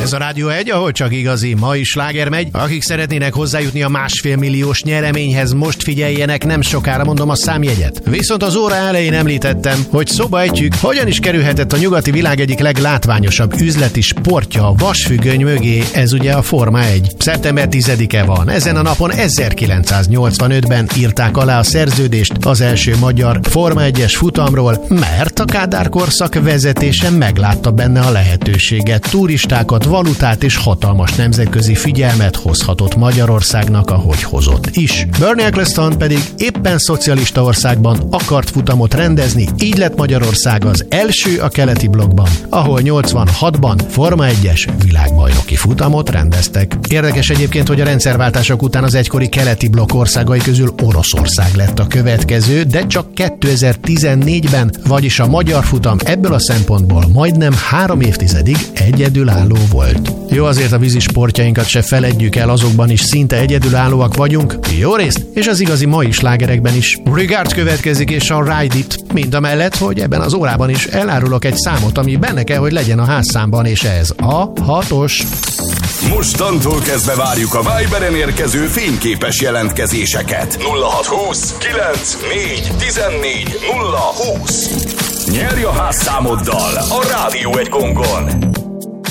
Ez a Rádió 1, ahol csak igazi mai sláger megy. Akik szeretnének hozzájutni a 1,5 milliós nyereményhez, most figyeljenek, nem sokára mondom a számjegyet. Viszont az óra elején említettem, hogy szóba ejtjük, hogyan is kerülhetett a nyugati világ egyik leglátványosabb üzleti sportja a vasfüggöny mögé, ez ugye a Forma 1. Szeptember 10-e van. Ezen a napon 1985-ben írták alá a szerződést az első magyar Forma 1-es futamról, mert a Kádár korszak vezetése meglátta benne a lehetőséget. Turistákat, valutát és hatalmas nemzetközi figyelmet hozhatott Magyarországnak, ahogy hozott is. Bernie Ecclestone pedig éppen szocialista országban akart futamot rendezni, így lett Magyarország az első a keleti blokkban, ahol 86-ban Forma 1-es világbajnoki futamot rendeztek. Érdekes egyébként, hogy a rendszerváltások után az egykori keleti blokk országai közül Oroszország lett a következő, de csak 2014-ben, vagyis a magyar futam ebből a szempontból majdnem 3 évtizedig egyedülálló volt. Jó, azért a vízisportjainkat se feledjük el, azokban is szinte egyedülállóak vagyunk, jó részt, és az igazi mai slágerekben is. Regard következik és a Ride It, mindamellett, hogy ebben az órában is elárulok egy számot, ami benne kell, hogy legyen a házszámban, és ez a 6-os. Mostantól kezdve várjuk a Viberen érkező fényképes jelentkezéseket. 0620 94 14 020. Nyerj a házszámoddal a Rádió 1 gongon!